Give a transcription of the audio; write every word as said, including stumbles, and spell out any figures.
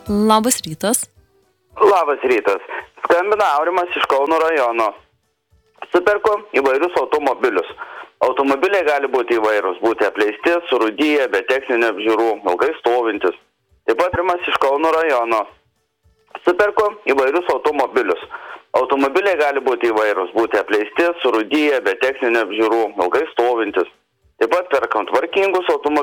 Labas rytas. Labas rytas. Skambina Aurimas iš Kauno rajono. Superku įvairius automobilius. Automobiliai gali būti įvairūs, būti apleisti, surūdyję, be techninių apžiūrų, ilgai stovintis. Taip pat Rimas iš Kauno rajono. Superku įvairius automobilius. Automobiliai gali būti įvairūs, būti apleisti, surūdyję, be techninių apžiūrų, ilgai stovintis. Taip pat perkant tvarkingus automobilius.